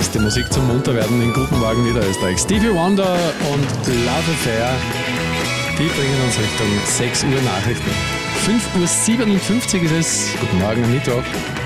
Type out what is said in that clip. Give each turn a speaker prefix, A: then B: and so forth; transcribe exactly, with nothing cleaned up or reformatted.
A: beste Musik zum Munterwerden in Guten Morgen Niederösterreich. Stevie Wonder und Love Affair, die bringen uns Richtung sechs Uhr Nachrichten. fünf Uhr siebenundfünfzig ist es. Guten Morgen am Mittwoch.